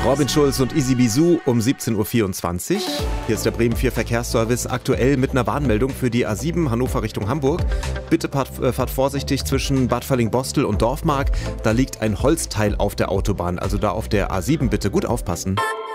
Robin Schulz und Easy Bisou um 17.24 Uhr. Hier ist der Bremen 4 Verkehrsservice aktuell mit einer Warnmeldung für die A7 Hannover Richtung Hamburg. Bitte fahrt vorsichtig zwischen Bad Falling-Bostel und Dorfmark. Da liegt ein Holzteil auf der Autobahn, also da auf der A7 bitte gut aufpassen.